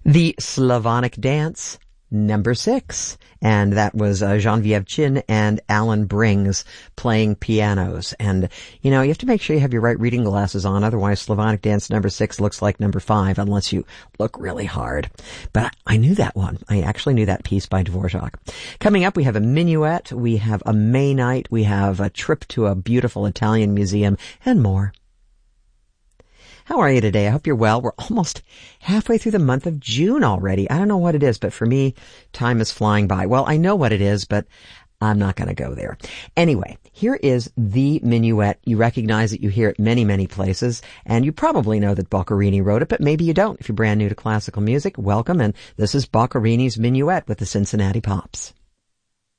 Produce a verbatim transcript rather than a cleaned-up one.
The Slavonic Dance, number six. And that was uh, Genevieve Chin and Alan Brings playing pianos. And, you know, you have to make sure you have your right reading glasses on. Otherwise, Slavonic Dance number six looks like number five unless you look really hard. But I knew that one. I actually knew that piece by Dvorak. Coming up, we have a minuet. We have a May night. We have a trip to a beautiful Italian museum and more. How are you today? I hope you're well. We're almost halfway through the month of June already. I don't know what it is, but for me, time is flying by. Well, I know what it is, but I'm not going to go there. Anyway, here is the minuet. You recognize it. You hear it many, many places, and you probably know that Boccherini wrote it, but maybe you don't. If you're brand new to classical music, welcome, and this is Boccherini's Minuet with the Cincinnati Pops.